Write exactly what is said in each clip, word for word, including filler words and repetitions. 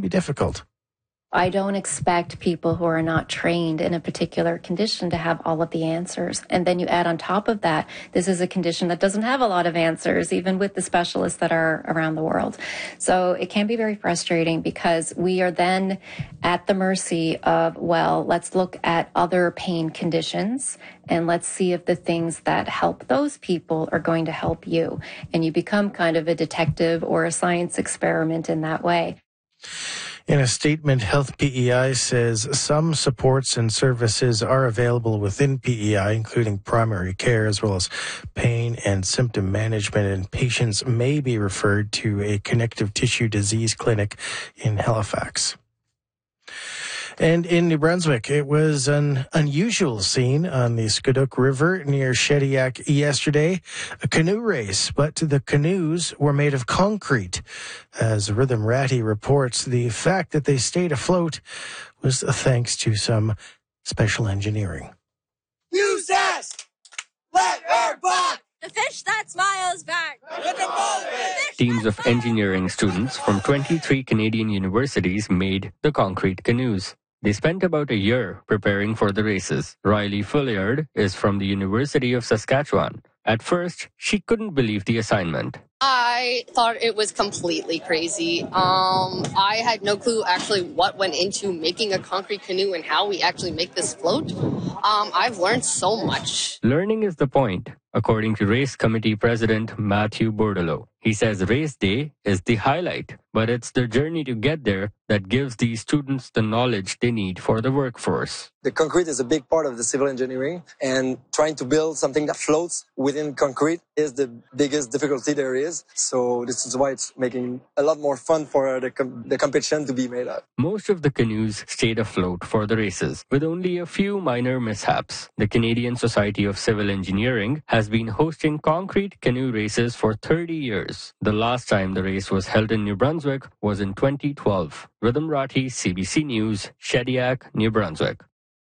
be difficult. I don't expect people who are not trained in a particular condition to have all of the answers. And then you add on top of that, this is a condition that doesn't have a lot of answers, even with the specialists that are around the world. So it can be very frustrating because we are then at the mercy of, well, let's look at other pain conditions and let's see if the things that help those people are going to help you. And you become kind of a detective or a science experiment in that way. In a statement, Health P E I says some supports and services are available within P E I, including primary care as well as pain and symptom management, and patients may be referred to a connective tissue disease clinic in Halifax. And in New Brunswick, it was an unusual scene on the Squiduk River near Shediac yesterday, a canoe race, but the canoes were made of concrete. As Rhythm Ratty reports, the fact that they stayed afloat was thanks to some special engineering. Use us! Let her back! The fish that smiles back! Let the ball fish! Teams of engineering students from twenty-three Canadian universities made the concrete canoes. They spent about a year preparing for the races. Riley Fulliard is from the University of Saskatchewan. At first, she couldn't believe the assignment. I thought it was completely crazy. Um, I had no clue actually what went into making a concrete canoe and how we actually make this float. Um, I've learned so much. Learning is the point, according to race committee president Matthew Bordelot. He says race day is the highlight, but it's the journey to get there that gives these students the knowledge they need for the workforce. The concrete is a big part of the civil engineering, and trying to build something that floats within concrete is the biggest difficulty there is. So this is why it's making a lot more fun for the, com- the competition to be made up. Most of the canoes stayed afloat for the races, with only a few minor mishaps. The Canadian Society of Civil Engineering has been hosting concrete canoe races for thirty years. The last time the race was held in New Brunswick was in twenty twelve. Rhythm Ratty, C B C News, Shediac, New Brunswick.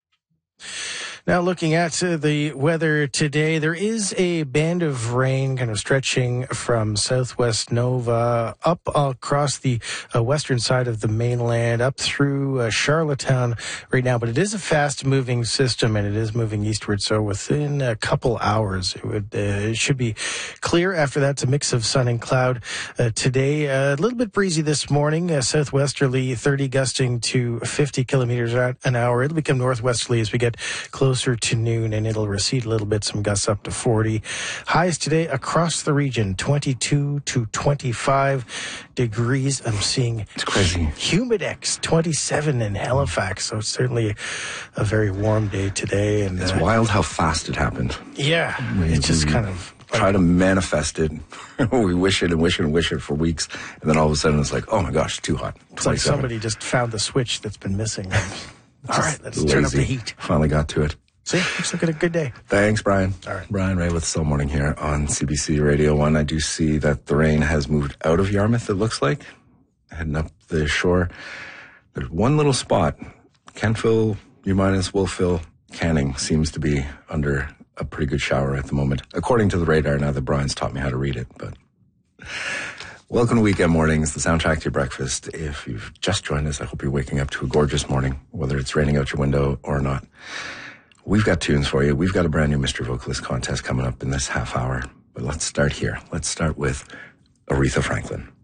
Now looking at uh, the weather today, there is a band of rain kind of stretching from southwest Nova up across the uh, western side of the mainland, up through uh, Charlottetown right now. But it is a fast-moving system, and it is moving eastward. So within a couple hours, it, would, uh, it should be clear. After that, it's a mix of sun and cloud. Uh, today, uh, a little bit breezy this morning, uh, southwesterly, thirty gusting to fifty kilometers an hour. It'll become northwesterly as we get closer to noon, and it'll recede a little bit, some gusts up to forty. Highs today across the region, twenty-two to twenty-five degrees. I'm seeing it's crazy. Humidex, twenty-seven in Halifax, so it's certainly a very warm day today. And it's uh, wild how fast it happened. Yeah, we, it just we kind of like, try to manifest it. We wish it and wish it and wish it for weeks, and then all of a sudden it's like, oh my gosh, too hot. It's like somebody just found the switch that's been missing. All right, let's lazy. turn up the heat. Finally got to it. See, looks like a good day. Thanks, Brian. All right. Brian Ray with Still Morning here on C B C Radio one. I do see that the rain has moved out of Yarmouth, it looks like, heading up the shore. There's one little spot. Kentville, U-minus, Wolfville, Canning seems to be under a pretty good shower at the moment, according to the radar, now that Brian's taught me how to read it. But welcome to Weekend Mornings, the soundtrack to your breakfast. If you've just joined us, I hope you're waking up to a gorgeous morning, whether it's raining out your window or not. We've got tunes for you. We've got a brand new Mystery Vocalist contest coming up in this half hour. But let's start here. Let's start with Aretha Franklin.